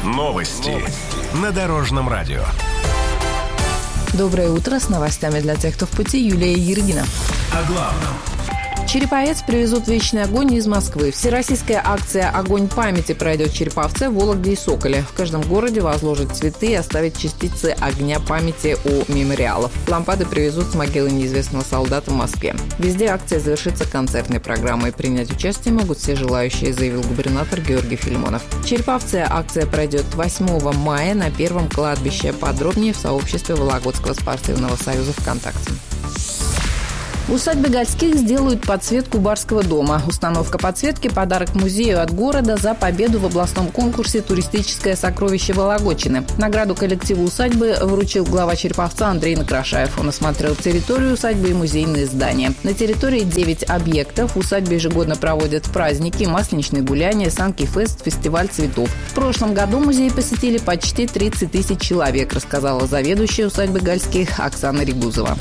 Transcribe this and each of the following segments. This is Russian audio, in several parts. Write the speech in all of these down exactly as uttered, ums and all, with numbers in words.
Новости на Дорожном радио. Доброе утро. С новостями для тех, кто в пути. Юлия Ергина. О главном. Череповец привезут вечный огонь из Москвы. Всероссийская акция «Огонь памяти» пройдет в Череповце, Вологде и Соколе. В каждом городе возложат цветы и оставят частицы огня памяти у мемориалов. Лампады привезут с могилы неизвестного солдата в Москве. Везде акция завершится концертной программой. Принять участие могут все желающие, заявил губернатор Георгий Филимонов. В Череповце акция пройдет восьмого мая на Первом кладбище. Подробнее в сообществе Вологодского спортивного союза ВКонтакте. В усадьбе Гольских сделают подсветку барского дома. Установка подсветки – подарок музею от города за победу в областном конкурсе «Туристическое сокровище Вологодчины». Награду коллективу усадьбы вручил глава Череповца Андрей Накрашаев. Он осмотрел территорию усадьбы и музейные здания. На территории девять объектов. В усадьбе ежегодно проводят праздники, масленичные гуляния, санки-фест, фестиваль цветов. В прошлом году музей посетили почти тридцать тысяч человек, рассказала заведующая усадьбы Гольских Оксана Регузова.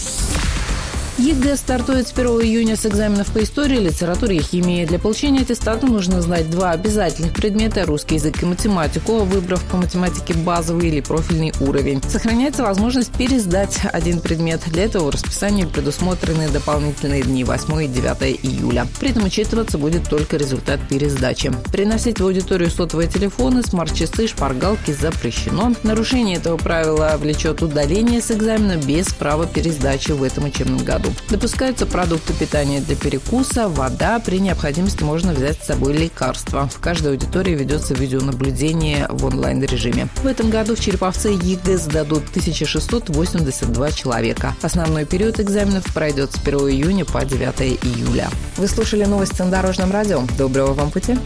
ЕГЭ стартует с первого июня с экзаменов по истории, литературе и химии. Для получения аттестата нужно знать два обязательных предмета – русский язык и математику, выбрав по математике базовый или профильный уровень. Сохраняется возможность пересдать один предмет. Для этого в расписании предусмотрены дополнительные дни восьмого и девятого июля. При этом учитываться будет только результат пересдачи. Приносить в аудиторию сотовые телефоны, смарт-часы, шпаргалки запрещено. Нарушение этого правила влечет удаление с экзамена без права пересдачи в этом учебном году. Допускаются продукты питания для перекуса, вода. При необходимости можно взять с собой лекарства. В каждой аудитории ведется видеонаблюдение в онлайн-режиме. В этом году в Череповце ЕГЭ сдадут тысяча шестьсот восемьдесят два человека. Основной период экзаменов пройдет с первого июня по девятого июля. Вы слушали новости на Дорожном радио. Доброго вам пути.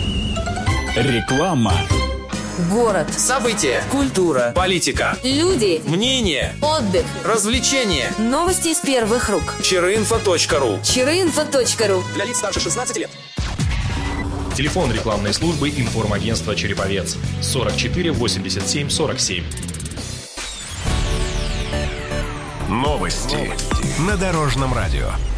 Реклама. Город. События. Культура. Политика. Люди. Мнение. Отдых. Развлечения. Новости из первых рук. Чаринфо точка ру. Чаринфо точка ру. Для лиц старше шестнадцати лет. Телефон рекламной службы информагентства «Череповец» сорок четыре восемьдесят семь сорок семь. Новости на Дорожном радио.